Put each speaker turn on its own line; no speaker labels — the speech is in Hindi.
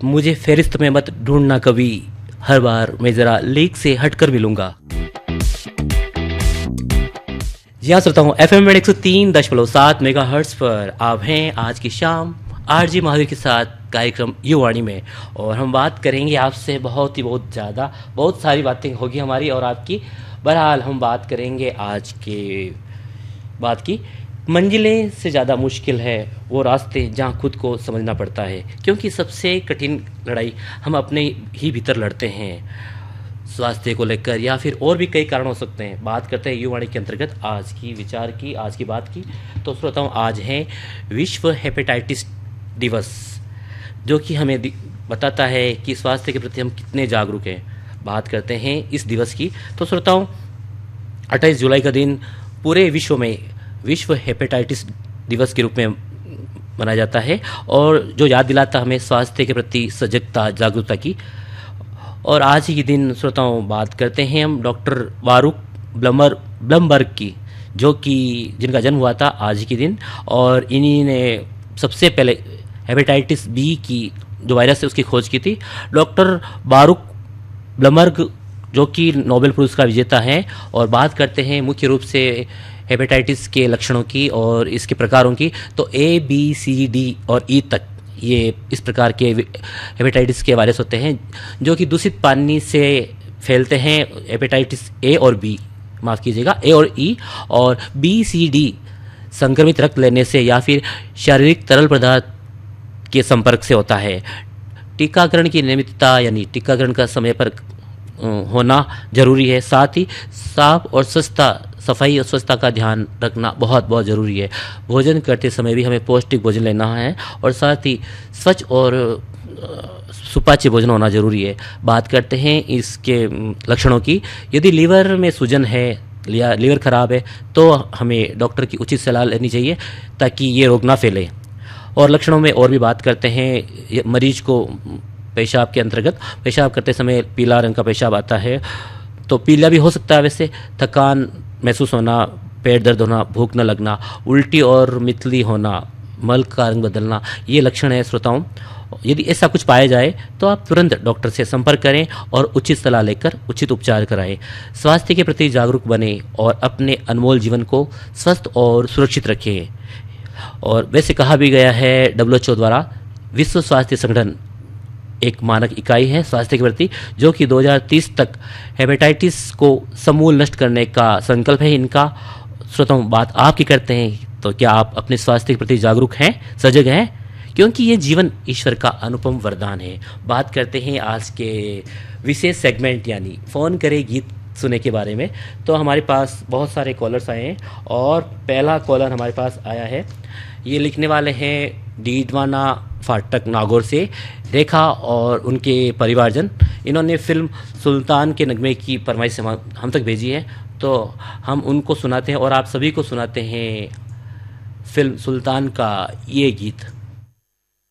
मुझे फेरिस्त में मत ढूंढना कभी, हर बार मैं ज़रा लीक से हटकर मिलूंगा। जी हाँ श्रोता हूँ, FM में 103.7 मेगाहर्ट्ज़ पर आप हैं आज की शाम आरजी महावीर के साथ कार्यक्रम युवाणी में। और हम बात करेंगे आपसे बहुत ज़्यादा, बहुत सारी बातें होगी हमारी और आपकी। बहरहाल हम बात करेंगे आज के बात की, मंजिलें से ज़्यादा मुश्किल है वो रास्ते जहाँ खुद को समझना पड़ता है, क्योंकि सबसे कठिन लड़ाई हम अपने ही भीतर लड़ते हैं, स्वास्थ्य को लेकर या फिर और भी कई कारण हो सकते हैं। बात करते हैं युवाणी के अंतर्गत आज की विचार की, आज की बात की। तो श्रोताओं, आज है विश्व हेपेटाइटिस दिवस, जो कि हमें बताता है कि स्वास्थ्य के प्रति हम कितने जागरूक हैं। बात करते हैं इस दिवस की। तो श्रोताओं, 28 जुलाई का दिन पूरे विश्व में विश्व हेपेटाइटिस दिवस के रूप में मनाया जाता है, और जो याद दिलाता हमें स्वास्थ्य के प्रति सजगता, जागरूकता की। और आज ही के दिन श्रोताओं बात करते हैं हम डॉक्टर बारूक ब्लमबर्ग की, जो कि जिनका जन्म हुआ था आज ही के दिन, और इन्हीं ने सबसे पहले हेपेटाइटिस बी की जो वायरस है उसकी खोज की थी। डॉक्टर बारूक ब्लमबर्ग जो कि नोबेल पुरस्कार विजेता हैं। और बात करते हैं मुख्य रूप से हेपेटाइटिस के लक्षणों की और इसके प्रकारों की। तो ABCD और E तक ये इस प्रकार के हेपेटाइटिस के वायरस होते हैं, जो कि दूषित पानी से फैलते हैं। हेपेटाइटिस A और B, माफ़ कीजिएगा, A और E, और BCD संक्रमित रक्त लेने से या फिर शारीरिक तरल पदार्थ के संपर्क से होता है। टीकाकरण की नियमितता यानी टीकाकरण का समय पर होना जरूरी है। साथ ही साफ और सफाई और स्वच्छता का ध्यान रखना बहुत बहुत ज़रूरी है। भोजन करते समय भी हमें पौष्टिक भोजन लेना है, और साथ ही स्वच्छ और सुपाच्य भोजन होना जरूरी है। बात करते हैं इसके लक्षणों की। यदि लीवर में सूजन है या लीवर खराब है तो हमें डॉक्टर की उचित सलाह लेनी चाहिए ताकि ये रोग ना फैले। और लक्षणों में और भी बात करते हैं, मरीज को पेशाब के अंतर्गत पेशाब करते समय पीला रंग का पेशाब आता है, तो पीला भी हो सकता है वैसे, थकान महसूस होना, पेट दर्द होना, भूख न लगना, उल्टी और मितली होना, मल का रंग बदलना, ये लक्षण है श्रोताओं। यदि ऐसा कुछ पाया जाए तो आप तुरंत डॉक्टर से संपर्क करें और उचित सलाह लेकर उचित उपचार कराएं। स्वास्थ्य के प्रति जागरूक बने और अपने अनमोल जीवन को स्वस्थ और सुरक्षित रखें। और वैसे कहा भी गया है WHO द्वारा, विश्व स्वास्थ्य संगठन एक मानक इकाई है स्वास्थ्य के प्रति, जो कि 2030 तक हेपेटाइटिस को समूल नष्ट करने का संकल्प है इनका। श्रोताओं, बात आपकी करते हैं, तो क्या आप अपने स्वास्थ्य के प्रति जागरूक हैं, सजग हैं? क्योंकि ये जीवन ईश्वर का अनुपम वरदान है। बात करते हैं आज के विशेष सेगमेंट यानी फ़ोन करे गीत सुने के बारे में। तो हमारे पास बहुत सारे कॉलर्स आए हैं, और पहला कॉलर हमारे पास आया है, ये लिखने वाले हैं डीडवाना फाटक नागौर से रेखा और उनके परिवारजन। इन्होंने फिल्म सुल्तान के नगमे की फरमाइश हम तक भेजी है, तो हम उनको सुनाते हैं और आप सभी को सुनाते हैं फिल्म सुल्तान का ये गीत।